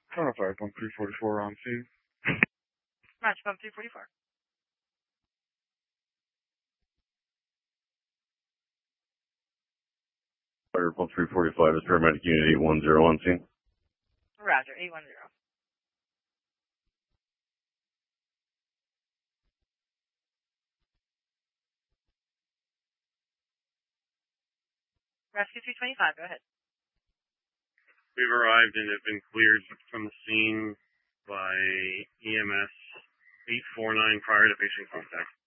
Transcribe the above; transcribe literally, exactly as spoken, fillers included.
Tower five, one three forty-four on scene. Match one three forty-four. Fire one three forty-five is paramedic unit eight one zero on scene. Roger, eight one zero. Rescue three twenty-five, go ahead. We've arrived and have been cleared from the scene by E M S eight four nine prior to patient contact.